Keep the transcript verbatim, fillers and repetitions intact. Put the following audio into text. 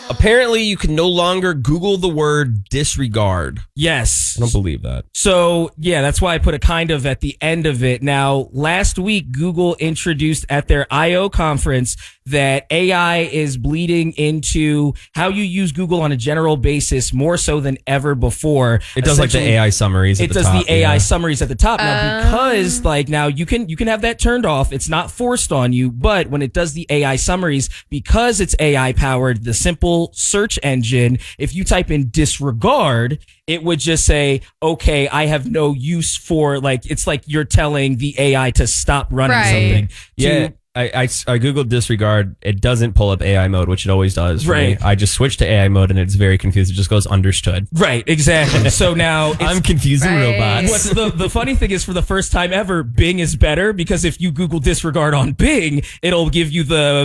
Apparently, you can no longer Google the word disregard. Yes. I don't believe that. So, yeah, that's why I put a kind of at the end of it. Now, last week, Google introduced at their I O conference that A I is bleeding into how you use Google on a general basis more so than ever before. It does like the A I summaries at It the does top, the A I yeah. summaries at the top. Now, because like now you can you can have that turned off. It's not forced on you, but when it does the A I summaries, because it's A I powered, the simple search engine, if you type in disregard, it would just say, okay, I have no use for, like, it's like you're telling the A I to stop running Right. something. Yeah. To, I, I, I Googled disregard. It doesn't pull up A I mode, which it always does. For Right. me. I just switched to A I mode and it's very confused. It just goes understood. right, exactly. So now it's, I'm confusing Right. robots. What's the, the funny thing is, for the first time ever, Bing is better, because if you Google disregard on Bing, it'll give you the